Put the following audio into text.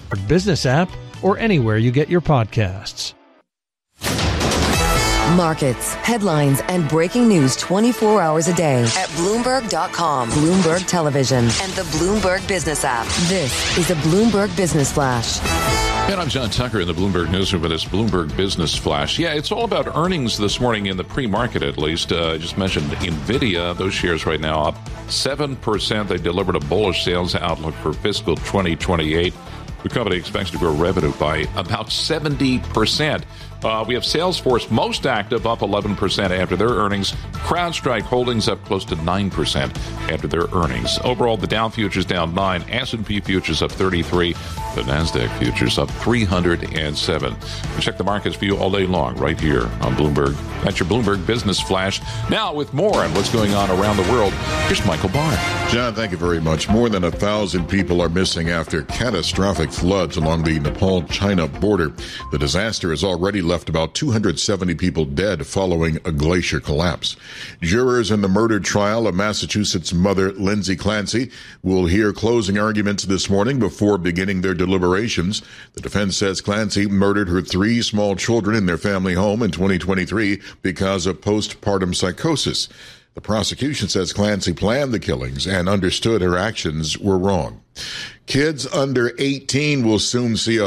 Business app, or anywhere you get your podcasts. Markets, headlines, and breaking news 24 hours a day at Bloomberg.com, Bloomberg Television, and the Bloomberg Business app. This is a Bloomberg Business Flash. And I'm John Tucker in the Bloomberg Newsroom with this Bloomberg Business Flash. Yeah, it's all about earnings this morning in the pre-market, at least. I just mentioned NVIDIA. Those shares right now up 7%. They delivered a bullish sales outlook for fiscal 2028. The company expects to grow revenue by about 70%. We have Salesforce most active, up 11% after their earnings. CrowdStrike Holdings up close to 9% after their earnings. Overall, the Dow futures down 9, S&P futures up 33, the NASDAQ futures up 307. We check the markets for you all day long right here on Bloomberg. That's your Bloomberg Business Flash. Now, with more on what's going on around the world, here's Michael Barr. John, thank you very much. More than 1,000 people are missing after catastrophic floods along the Nepal-China border. The disaster has already left about 270 people dead following a glacier collapse. Jurors in the murder trial of Massachusetts mother Lindsay Clancy will hear closing arguments this morning before beginning their deliberations. The defense says Clancy murdered her 3 small children in their family home in 2023 because of postpartum psychosis. The prosecution says Clancy planned the killings and understood her actions were wrong. Kids under 18 will soon see a